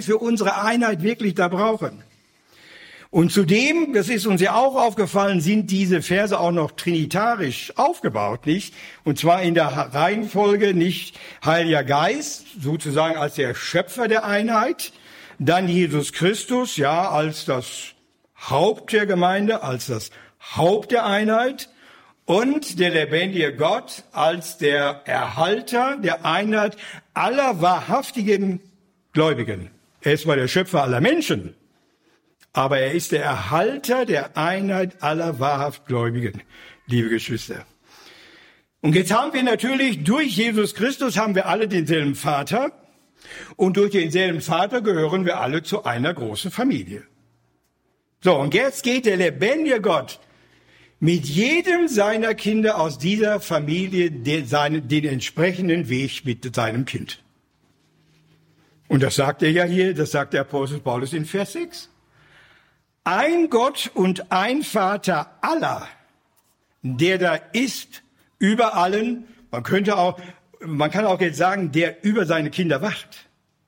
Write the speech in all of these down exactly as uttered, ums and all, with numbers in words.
für unsere Einheit wirklich da brauchen. Und zudem, das ist uns ja auch aufgefallen, sind diese Verse auch noch trinitarisch aufgebaut, nicht? Und zwar in der Reihenfolge nicht Heiliger Geist, sozusagen als der Schöpfer der Einheit, dann Jesus Christus, ja, als das Haupt der Gemeinde, als das Haupt der Einheit und der lebendige Gott als der Erhalter der Einheit aller wahrhaftigen Gläubigen. Er ist zwar der Schöpfer aller Menschen, aber er ist der Erhalter der Einheit aller wahrhaft Gläubigen, liebe Geschwister. Und jetzt haben wir natürlich, durch Jesus Christus haben wir alle denselben Vater und durch denselben Vater gehören wir alle zu einer großen Familie. So, und jetzt geht der lebendige Gott mit jedem seiner Kinder aus dieser Familie den, seinen, den entsprechenden Weg mit seinem Kind. Und das sagt er ja hier, das sagt der Apostel Paulus in Vers sechs. Ein Gott und ein Vater aller, der da ist über allen, man könnte auch, man kann auch jetzt sagen, der über seine Kinder wacht,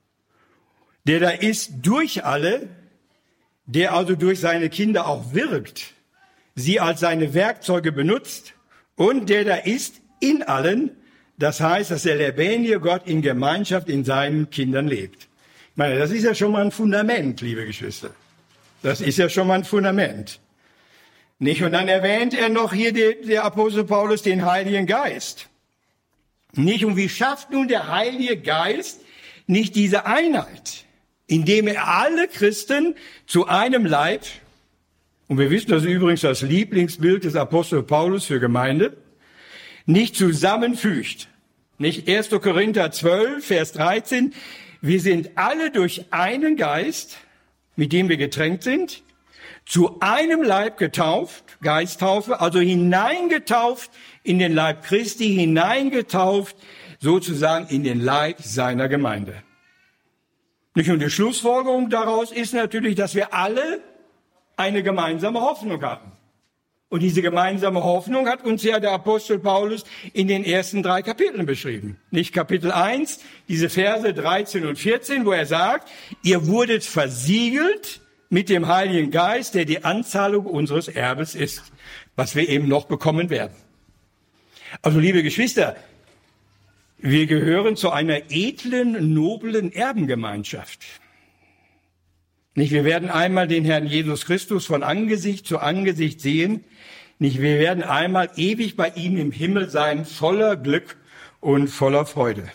der da ist durch alle, der also durch seine Kinder auch wirkt, sie als seine Werkzeuge benutzt und der da ist in allen, das heißt, dass der lebendige Gott in Gemeinschaft in seinen Kindern lebt. Ich meine, das ist ja schon mal ein Fundament, liebe Geschwister. Das ist ja schon mal ein Fundament. Nicht? Und dann erwähnt er noch hier der, der Apostel Paulus den Heiligen Geist. Nicht? Und wie schafft nun der Heilige Geist nicht diese Einheit, indem er alle Christen zu einem Leib, und wir wissen, das ist übrigens das Lieblingsbild des Apostel Paulus für Gemeinde, nicht zusammenfügt. Nicht erster Korinther zwölf, Vers dreizehn, wir sind alle durch einen Geist, mit dem wir getränkt sind, zu einem Leib getauft, Geisttaufe, also hineingetauft in den Leib Christi, hineingetauft sozusagen in den Leib seiner Gemeinde. Nicht? Und die Schlussfolgerung daraus ist natürlich, dass wir alle eine gemeinsame Hoffnung haben. Und diese gemeinsame Hoffnung hat uns ja der Apostel Paulus in den ersten drei Kapiteln beschrieben. Nicht Kapitel eins, diese Verse dreizehn und vierzehn, wo er sagt, ihr wurdet versiegelt mit dem Heiligen Geist, der die Anzahlung unseres Erbes ist, was wir eben noch bekommen werden. Also, liebe Geschwister, wir gehören zu einer edlen, noblen Erbengemeinschaft. Nicht, wir werden einmal den Herrn Jesus Christus von Angesicht zu Angesicht sehen. Nicht, wir werden einmal ewig bei ihm im Himmel sein, voller Glück und voller Freude.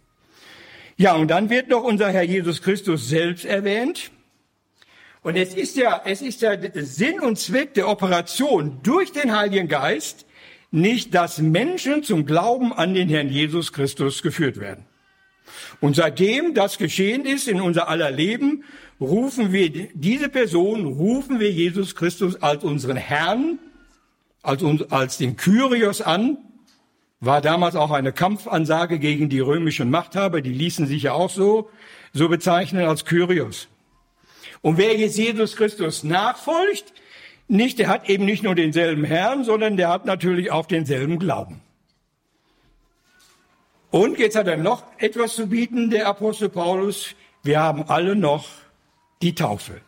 Ja, und dann wird noch unser Herr Jesus Christus selbst erwähnt. Und es ist ja, es ist ja Sinn und Zweck der Operation durch den Heiligen Geist, nicht, dass Menschen zum Glauben an den Herrn Jesus Christus geführt werden. Und seitdem das geschehen ist in unser aller Leben, rufen wir diese Person, rufen wir Jesus Christus als unseren Herrn, als, uns, als den Kyrios an. War damals auch eine Kampfansage gegen die römischen Machthaber, die ließen sich ja auch so, so bezeichnen als Kyrios. Und wer jetzt Jesus Christus nachfolgt, nicht, der hat eben nicht nur denselben Herrn, sondern der hat natürlich auch denselben Glauben. Und jetzt hat er noch etwas zu bieten, der Apostel Paulus. Wir haben alle noch die Taufe.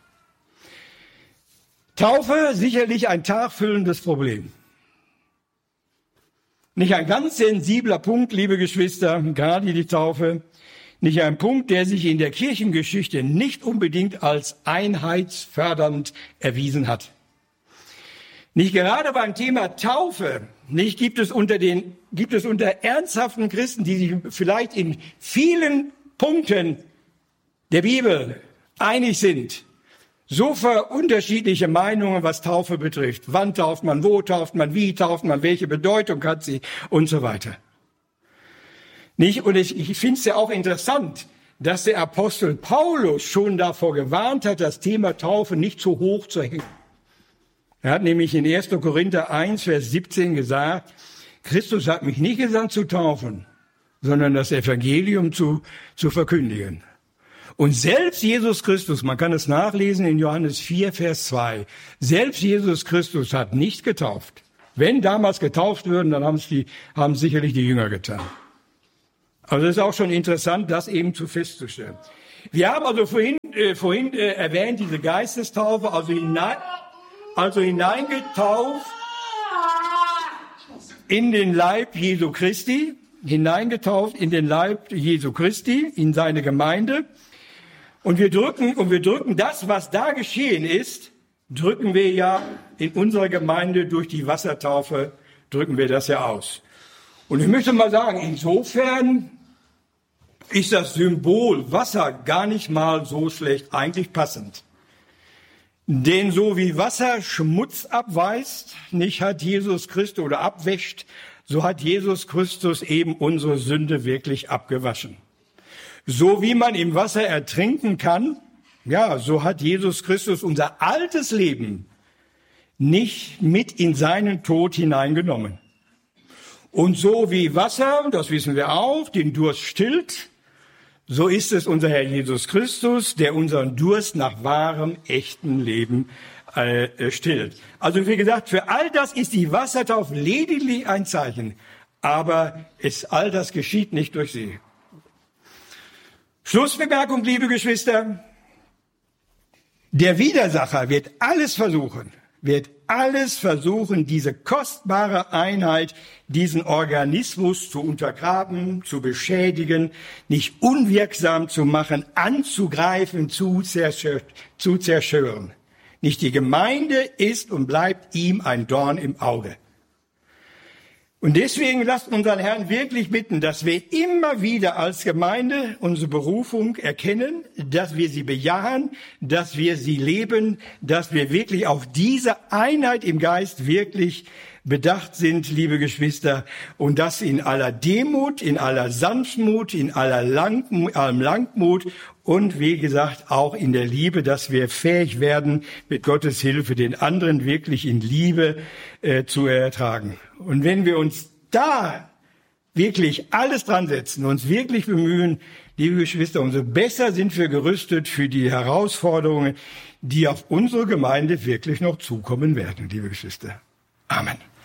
Taufe, sicherlich ein tagfüllendes Problem. Nicht ein ganz sensibler Punkt, liebe Geschwister, gerade die Taufe. Nicht ein Punkt, der sich in der Kirchengeschichte nicht unbedingt als einheitsfördernd erwiesen hat. Nicht gerade beim Thema Taufe, nicht gibt es unter den, gibt es unter ernsthaften Christen, die sich vielleicht in vielen Punkten der Bibel einig sind, so unterschiedliche Meinungen, was Taufe betrifft. Wann tauft man, wo tauft man, wie tauft man, welche Bedeutung hat sie und so weiter. Nicht? Und ich, ich finde es ja auch interessant, dass der Apostel Paulus schon davor gewarnt hat, das Thema Taufe nicht zu hoch zu hängen. Er hat nämlich in erster Korinther eins, Vers siebzehn gesagt, Christus hat mich nicht gesandt zu taufen, sondern das Evangelium zu, zu verkündigen. Und selbst Jesus Christus, man kann es nachlesen in Johannes vier, Vers zwei, selbst Jesus Christus hat nicht getauft. Wenn damals getauft würden, dann haben es die, haben sicherlich die Jünger getan. Also es ist auch schon interessant, das eben zu festzustellen. Wir haben also vorhin vorhin, äh, vorhin äh, erwähnt, diese Geistestaufe, also, hinein, also hineingetauft in den Leib Jesu Christi, hineingetauft in den Leib Jesu Christi, in seine Gemeinde. Und wir drücken, und wir drücken das, was da geschehen ist, drücken wir ja in unserer Gemeinde durch die Wassertaufe, drücken wir das ja aus. Und ich möchte mal sagen, insofern ist das Symbol Wasser gar nicht mal so schlecht, eigentlich passend. Denn so wie Wasser Schmutz abweist, nicht hat Jesus Christus oder abwäscht, so hat Jesus Christus eben unsere Sünde wirklich abgewaschen. So wie man im Wasser ertrinken kann, ja, so hat Jesus Christus unser altes Leben nicht mit in seinen Tod hineingenommen. Und so wie Wasser, das wissen wir auch, den Durst stillt, so ist es unser Herr Jesus Christus, der unseren Durst nach wahrem, echten Leben äh, stillt. Also wie gesagt, für all das ist die Wassertaufe lediglich ein Zeichen, aber es, all das geschieht nicht durch sie. Schlussbemerkung, liebe Geschwister. Der Widersacher wird alles versuchen, wird alles versuchen, diese kostbare Einheit, diesen Organismus zu untergraben, zu beschädigen, nicht unwirksam zu machen, anzugreifen, zu zerstör- zu zerstören. Nicht die Gemeinde ist und bleibt ihm ein Dorn im Auge. Und deswegen lasst unseren Herrn wirklich bitten, dass wir immer wieder als Gemeinde unsere Berufung erkennen, dass wir sie bejahen, dass wir sie leben, dass wir wirklich auf diese Einheit im Geist wirklich bedacht sind, liebe Geschwister, und das in aller Demut, in aller Sanftmut, in aller Lang, allem Langmut und wie gesagt auch in der Liebe, dass wir fähig werden, mit Gottes Hilfe den anderen wirklich in Liebe äh, zu ertragen. Und wenn wir uns da wirklich alles dran setzen, uns wirklich bemühen, liebe Geschwister, umso besser sind wir gerüstet für die Herausforderungen, die auf unsere Gemeinde wirklich noch zukommen werden, liebe Geschwister. Amen.